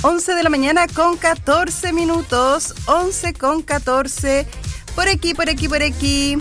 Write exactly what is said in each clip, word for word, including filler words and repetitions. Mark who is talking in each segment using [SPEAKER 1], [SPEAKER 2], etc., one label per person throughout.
[SPEAKER 1] once de la mañana con catorce minutos, once con catorce, por aquí, por aquí, por aquí.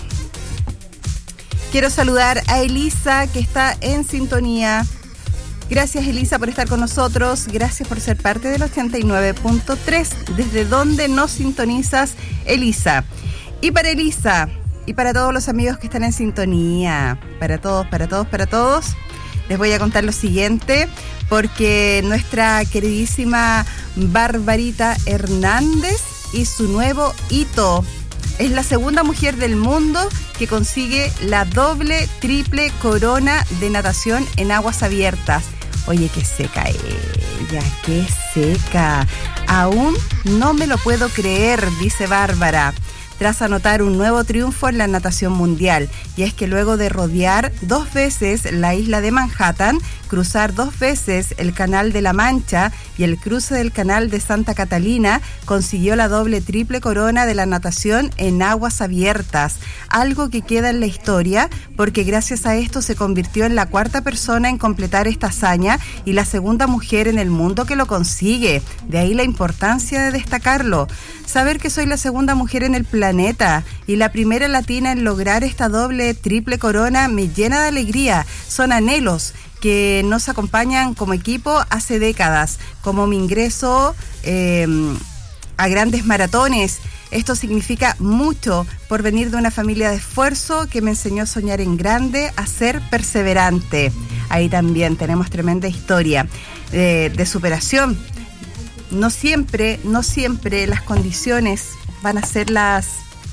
[SPEAKER 1] Quiero saludar a Elisa, que está en sintonía. Gracias, Elisa, por estar con nosotros. Gracias por ser parte del ochenta y nueve punto tres. ¿Desde dónde nos sintonizas, Elisa? Y para Elisa, y para todos los amigos que están en sintonía, para todos, para todos, para todos, les voy a contar lo siguiente, porque nuestra queridísima Barbarita Hernández y su nuevo hito. Es la segunda mujer del mundo que consigue la doble, triple corona de natación en aguas abiertas. Oye, qué seca ella, qué seca. Aún no me lo puedo creer, dice Bárbara, tras anotar un nuevo triunfo en la natación mundial. Y es que luego de rodear dos veces la isla de Manhattan, cruzar dos veces el Canal de la Mancha y el cruce del Canal de Santa Catalina, consiguió la doble triple corona de la natación en aguas abiertas, algo que queda en la historia porque gracias a esto se convirtió en la cuarta persona en completar esta hazaña y la segunda mujer en el mundo que lo consigue. De ahí la importancia de destacarlo. Saber que soy la segunda mujer en el planeta y la primera latina en lograr esta doble triple corona me llena de alegría. Son anhelos que nos acompañan como equipo hace décadas, como mi ingreso eh, a grandes maratones. Esto significa mucho por venir de una familia de esfuerzo que me enseñó a soñar en grande, a ser perseverante. Ahí también tenemos tremenda historia eh, de superación. No siempre, no siempre las condiciones van a ser las,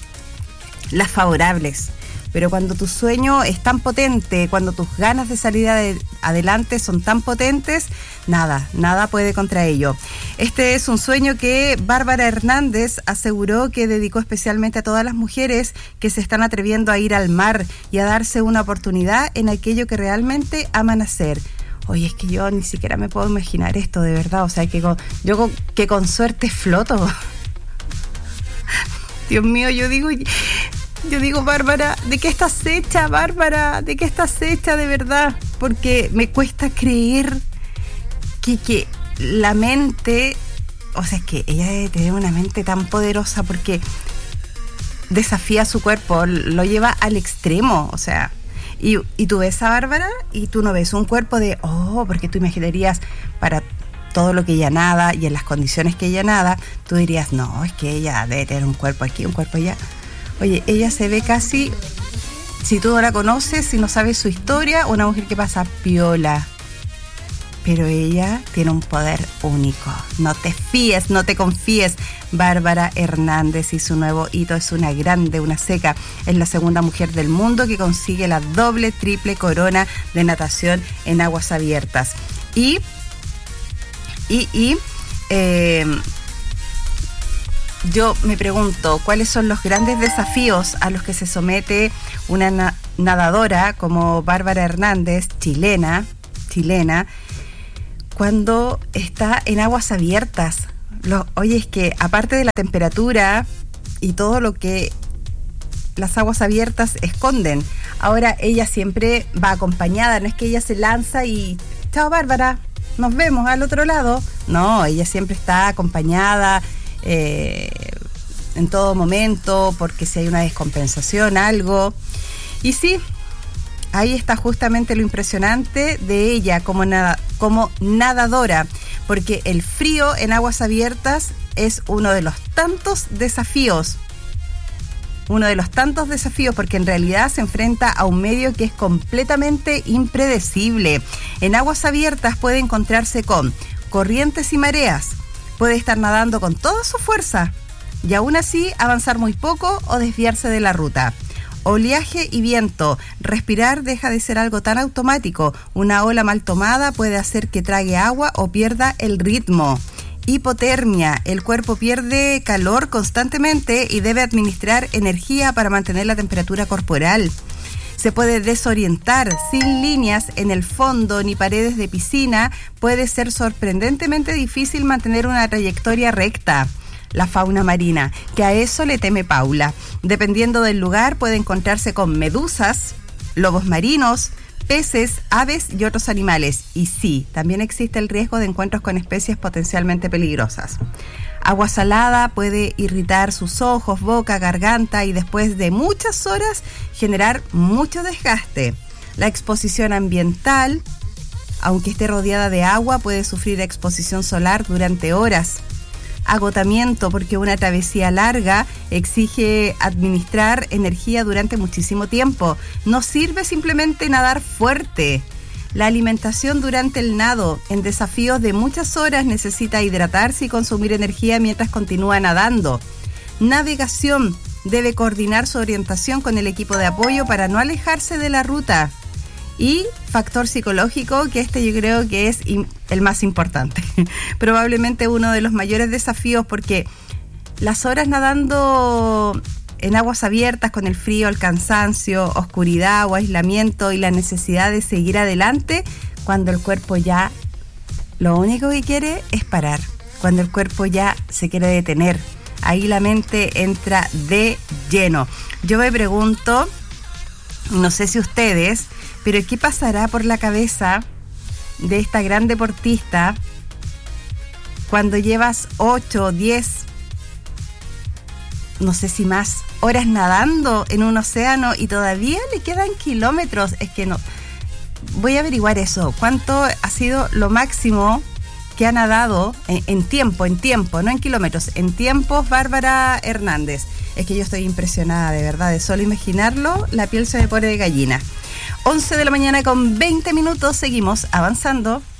[SPEAKER 1] las favorables. Pero cuando tu sueño es tan potente, cuando tus ganas de salir ade- adelante son tan potentes, nada, nada puede contra ello. Este es un sueño que Bárbara Hernández aseguró que dedicó especialmente a todas las mujeres que se están atreviendo a ir al mar y a darse una oportunidad en aquello que realmente aman hacer. Oye, es que yo ni siquiera me puedo imaginar esto, de verdad. O sea, que con, yo con, que con suerte floto. Dios mío, yo digo... Yo digo, Bárbara, ¿de qué estás hecha, Bárbara? ¿De qué estás hecha de verdad? Porque me cuesta creer que, que la mente... O sea, es que ella debe tener una mente tan poderosa porque desafía su cuerpo, lo lleva al extremo, o sea... Y, y tú ves a Bárbara y tú no ves un cuerpo de... Oh, porque tú imaginarías para todo lo que ella nada y en las condiciones que ella nada, tú dirías, no, es que ella debe tener un cuerpo aquí, un cuerpo allá... Oye, ella se ve casi, si tú no la conoces, si no sabes su historia, una mujer que pasa piola. Pero ella tiene un poder único. No te fíes, no te confíes. Bárbara Hernández y su nuevo hito es una grande, una seca. Es la segunda mujer del mundo que consigue la doble, triple corona de natación en aguas abiertas. Y, y, y... Eh, Yo me pregunto, ¿cuáles son los grandes desafíos a los que se somete una na- nadadora como Bárbara Hernández, chilena, chilena, cuando está en aguas abiertas? Lo, oye, es que aparte de la temperatura y todo lo que las aguas abiertas esconden, ahora ella siempre va acompañada, no es que ella se lanza y chao Bárbara, nos vemos al otro lado. No, ella siempre está acompañada, Eh, en todo momento, porque si hay una descompensación, algo. Y sí, ahí está justamente lo impresionante de ella como, nada, como nadadora, porque el frío en aguas abiertas es uno de los tantos desafíos, uno de los tantos desafíos, porque en realidad se enfrenta a un medio que es completamente impredecible. En aguas abiertas puede encontrarse con corrientes y mareas, puede estar nadando con toda su fuerza y aún así avanzar muy poco o desviarse de la ruta. Oleaje y viento. Respirar deja de ser algo tan automático. Una ola mal tomada puede hacer que trague agua o pierda el ritmo. Hipotermia. El cuerpo pierde calor constantemente y debe administrar energía para mantener la temperatura corporal. Se puede desorientar, sin líneas en el fondo ni paredes de piscina, puede ser sorprendentemente difícil mantener una trayectoria recta. La fauna marina, que a eso le teme Paula. Dependiendo del lugar, puede encontrarse con medusas, lobos marinos, peces, aves y otros animales. Y sí, también existe el riesgo de encuentros con especies potencialmente peligrosas. Agua salada puede irritar sus ojos, boca, garganta y después de muchas horas generar mucho desgaste. La exposición ambiental, aunque esté rodeada de agua, puede sufrir exposición solar durante horas. Agotamiento, porque una travesía larga exige administrar energía durante muchísimo tiempo. No sirve simplemente nadar fuerte. La alimentación durante el nado, en desafíos de muchas horas, necesita hidratarse y consumir energía mientras continúa nadando. Navegación, debe coordinar su orientación con el equipo de apoyo para no alejarse de la ruta. Y factor psicológico, que este yo creo que es el más importante. Probablemente uno de los mayores desafíos, porque las horas nadando en aguas abiertas, con el frío, el cansancio, oscuridad o aislamiento y la necesidad de seguir adelante, cuando el cuerpo ya lo único que quiere es parar, cuando el cuerpo ya se quiere detener, ahí la mente entra de lleno. Yo me pregunto, no sé si ustedes, pero ¿qué pasará por la cabeza de esta gran deportista cuando llevas ocho, diez, no sé si más, horas nadando en un océano y todavía le quedan kilómetros? Es que no. Voy a averiguar eso. ¿Cuánto ha sido lo máximo que ha nadado en, en tiempo, en tiempo, no en kilómetros, en tiempos, Bárbara Hernández? Es que yo estoy impresionada, de verdad, de solo imaginarlo, la piel se me pone de gallina. once de la mañana con veinte minutos, seguimos avanzando.